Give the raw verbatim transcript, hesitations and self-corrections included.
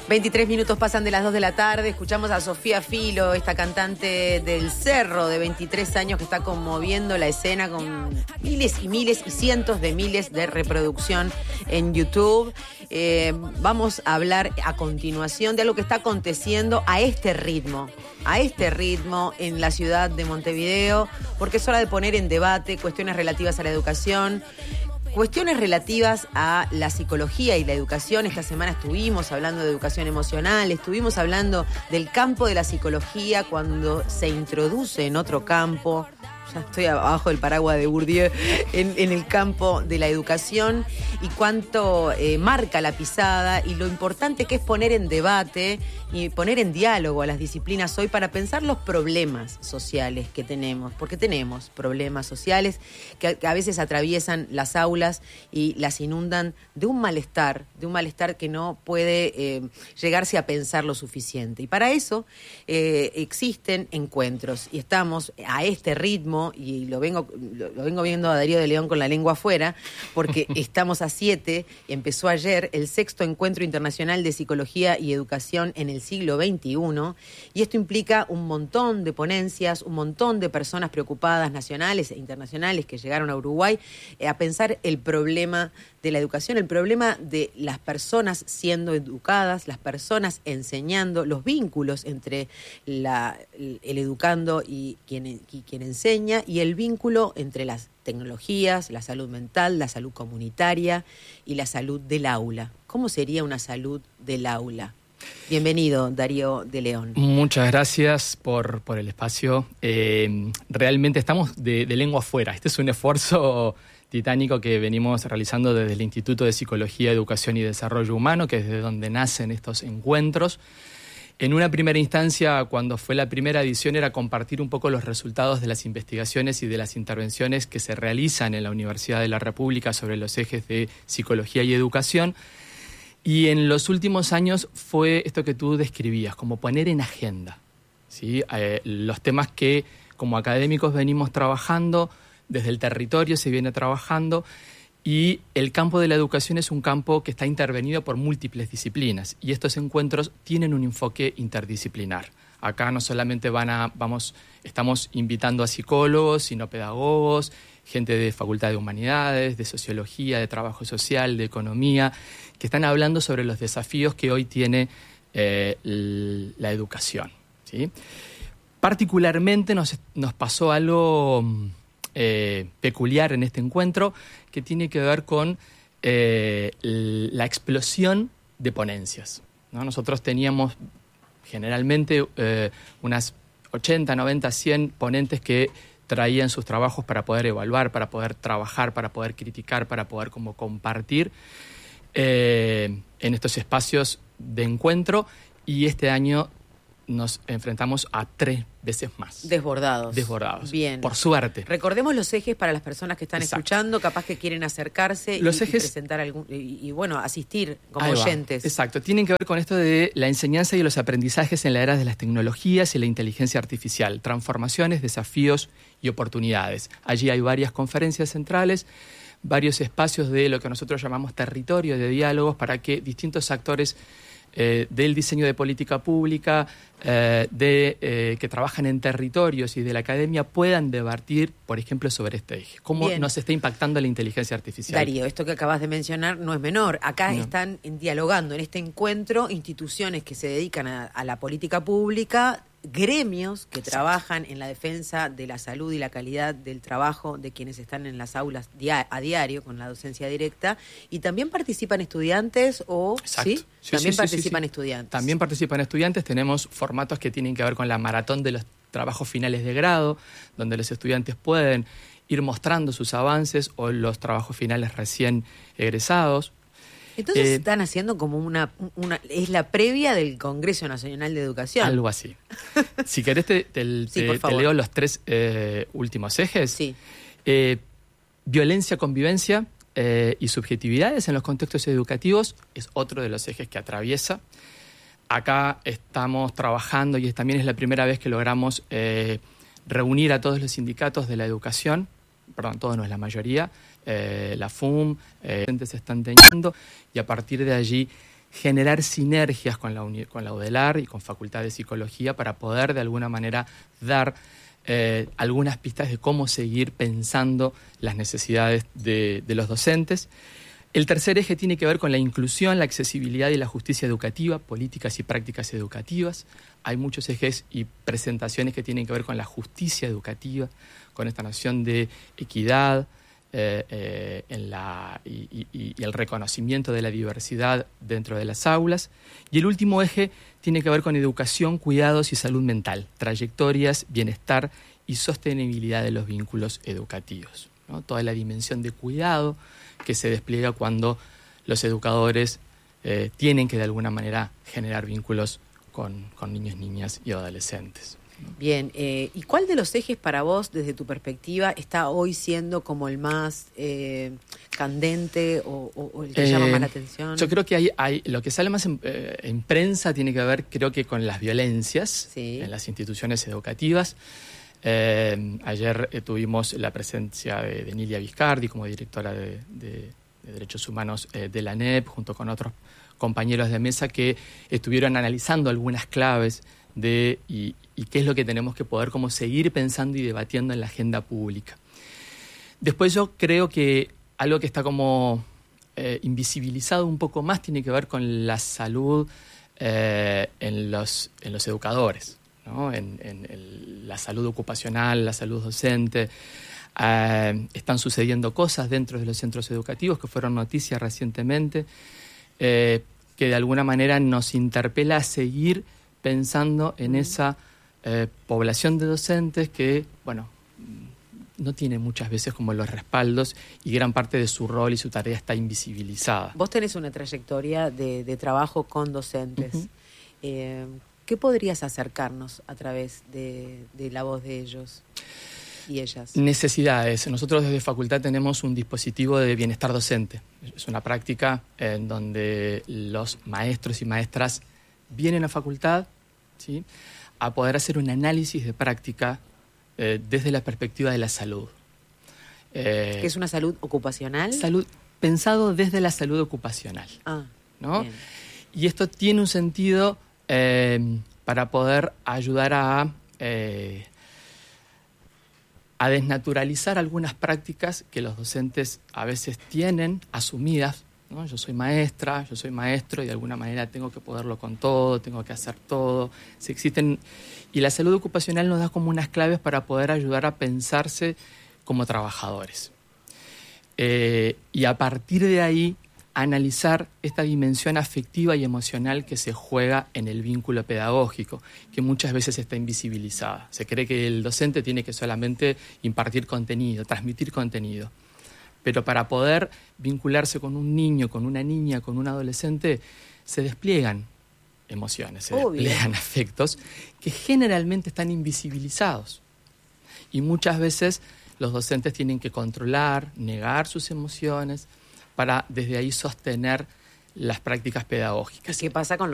veintitrés minutos pasan de las dos de la tarde, escuchamos a Sofía Filo, esta cantante del Cerro de veintitrés años que está conmoviendo la escena con miles y miles y cientos de miles de reproducción en YouTube. Eh, vamos a hablar a continuación de algo que está aconteciendo a este ritmo, a este ritmo en la ciudad de Montevideo, porque es hora de poner en debate cuestiones relativas a la educación, cuestiones relativas a la psicología y la educación. Esta semana estuvimos hablando de educación emocional, estuvimos hablando del campo de la psicología cuando se introduce en otro campo. Ya estoy abajo del paraguas de Bourdieu, en, en el campo de la educación y cuánto eh, marca la pisada y lo importante que es poner en debate y poner en diálogo a las disciplinas hoy para pensar los problemas sociales que tenemos, porque tenemos problemas sociales que, que a veces atraviesan las aulas y las inundan de un malestar, de un malestar que no puede eh, llegarse a pensar lo suficiente. Y para eso eh, existen encuentros y estamos a este ritmo. Y lo vengo, lo, lo vengo viendo a Darío de León con la lengua afuera, porque estamos a siete, empezó ayer el sexto Encuentro Internacional de Psicología y Educación en el siglo veintiuno, y esto implica un montón de ponencias, un montón de personas preocupadas, nacionales e internacionales, que llegaron a Uruguay eh, a pensar el problema de la educación, el problema de las personas siendo educadas, las personas enseñando, los vínculos entre la, el, el educando y quien, y quien enseña, y el vínculo entre las tecnologías, la salud mental, la salud comunitaria y la salud del aula. ¿Cómo sería una salud del aula? Bienvenido, Darío de León. Muchas gracias por, por el espacio. Eh, realmente estamos de, de lengua afuera. Este es un esfuerzo titánico que venimos realizando desde el Instituto de Psicología, Educación y Desarrollo Humano, que es de donde nacen estos encuentros. En una primera instancia, cuando fue la primera edición, era compartir un poco los resultados de las investigaciones y de las intervenciones que se realizan en la Universidad de la República sobre los ejes de psicología y educación. Y en los últimos años fue esto que tú describías, como poner en agenda, ¿sí? Eh, los temas que como académicos venimos trabajando, desde el territorio se viene trabajando, y el campo de la educación es un campo que está intervenido por múltiples disciplinas, y estos encuentros tienen un enfoque interdisciplinar. Acá no solamente van a, vamos, estamos invitando a psicólogos, sino pedagogos, gente de Facultad de Humanidades, de Sociología, de Trabajo Social, de Economía, que están hablando sobre los desafíos que hoy tiene eh, la educación, ¿sí? Particularmente nos, nos pasó algo eh, peculiar en este encuentro que tiene que ver con eh, la explosión de ponencias, ¿no? Nosotros teníamos generalmente eh, unas ochenta, noventa, cien ponentes que traían sus trabajos para poder evaluar, para poder trabajar, para poder criticar, para poder como compartir eh, en estos espacios de encuentro, y este año nos enfrentamos a tres veces más. Desbordados. Desbordados. Bien. Por suerte. Recordemos los ejes para las personas que están Exacto. escuchando, capaz que quieren acercarse los y, ejes, y presentar algún y, y bueno, asistir como Ahí oyentes. Va. Exacto. Tienen que ver con esto de la enseñanza y los aprendizajes en la era de las tecnologías y la inteligencia artificial, transformaciones, desafíos y oportunidades. Allí hay varias conferencias centrales, varios espacios de lo que nosotros llamamos territorio de diálogos para que distintos actores Eh, del diseño de política pública, eh, de, eh, que trabajan en territorios y de la academia puedan debatir, por ejemplo, sobre este eje. ¿Cómo Bien. nos está impactando la inteligencia artificial? Darío, esto que acabas de mencionar no es menor. Acá no. están dialogando en este encuentro instituciones que se dedican a, a la política pública, gremios que Exacto. trabajan en la defensa de la salud y la calidad del trabajo de quienes están en las aulas dia- a diario con la docencia directa, y también participan estudiantes o Exacto. ¿sí? Sí, también sí, sí, participan sí, sí. estudiantes. También participan estudiantes. Tenemos formatos que tienen que ver con la maratón de los trabajos finales de grado, donde los estudiantes pueden ir mostrando sus avances o los trabajos finales recién egresados. Entonces eh, están haciendo como una, una... Es la previa del Congreso Nacional de Educación. Algo así. Si querés te, te, sí, te, te leo los tres eh, últimos ejes. Sí. Eh, violencia, convivencia eh, y subjetividades en los contextos educativos es otro de los ejes que atraviesa. Acá estamos trabajando y también es la primera vez que logramos eh, reunir a todos los sindicatos de la educación, perdón, todos no es la mayoría, eh, la F U M, eh, se están teniendo, y a partir de allí generar sinergias con la, uni- con la UDELAR y con Facultad de Psicología para poder de alguna manera dar eh, algunas pistas de cómo seguir pensando las necesidades de, de los docentes. El tercer eje tiene que ver con la inclusión, la accesibilidad y la justicia educativa, políticas y prácticas educativas. Hay muchos ejes y presentaciones que tienen que ver con la justicia educativa, con esta noción de equidad eh, eh, en la, y, y, y el reconocimiento de la diversidad dentro de las aulas. Y el último eje tiene que ver con educación, cuidados y salud mental, trayectorias, bienestar y sostenibilidad de los vínculos educativos, ¿no? Toda la dimensión de cuidado que se despliega cuando los educadores eh, tienen que de alguna manera generar vínculos con, con niños, niñas y adolescentes. Bien, eh, ¿y cuál de los ejes para vos, desde tu perspectiva, está hoy siendo como el más eh, candente o, o, o el que eh, llama más la atención? Yo creo que hay, hay lo que sale más en, eh, en prensa tiene que ver, creo que con las violencias sí. en las instituciones educativas. Eh, ayer eh, tuvimos la presencia de, de Nilia Viscardi como directora de, de, de Derechos Humanos eh, de la N E P, junto con otros compañeros de mesa que estuvieron analizando algunas claves de y, y qué es lo que tenemos que poder como seguir pensando y debatiendo en la agenda pública. Después yo creo que algo que está como eh, invisibilizado un poco más tiene que ver con la salud eh, en los, en los educadores, ¿no? En, en el, la salud ocupacional, la salud docente. Eh, están sucediendo cosas dentro de los centros educativos que fueron noticias recientemente, eh, que de alguna manera nos interpela a seguir pensando en esa eh, población de docentes que, bueno, no tiene muchas veces como los respaldos y gran parte de su rol y su tarea está invisibilizada. Vos tenés una trayectoria de, de trabajo con docentes. Uh-huh. Eh, ¿Qué podrías acercarnos a través de, de la voz de ellos y ellas? Necesidades. Nosotros desde Facultad tenemos un dispositivo de bienestar docente. Es una práctica en donde los maestros y maestras vienen a Facultad, ¿sí?, a poder hacer un análisis de práctica eh, desde la perspectiva de la salud. Eh, ¿Qué es una salud ocupacional? Salud, pensado desde la salud ocupacional. Ah, ¿no? Bien. Y esto tiene un sentido eh, para poder ayudar a, eh, a desnaturalizar algunas prácticas que los docentes a veces tienen asumidas, ¿no? Yo soy maestra, yo soy maestro y de alguna manera tengo que poderlo con todo, tengo que hacer todo. Si existen, y la salud ocupacional nos da como unas claves para poder ayudar a pensarse como trabajadores. Eh, y a partir de ahí, analizar esta dimensión afectiva y emocional que se juega en el vínculo pedagógico, que muchas veces está invisibilizada. Se cree que el docente tiene que solamente impartir contenido, transmitir contenido. Pero para poder vincularse con un niño, con una niña, con un adolescente, se despliegan emociones, se Obvio. despliegan afectos que generalmente están invisibilizados. Y muchas veces los docentes tienen que controlar, negar sus emociones para desde ahí sostener las prácticas pedagógicas. ¿Qué pasa con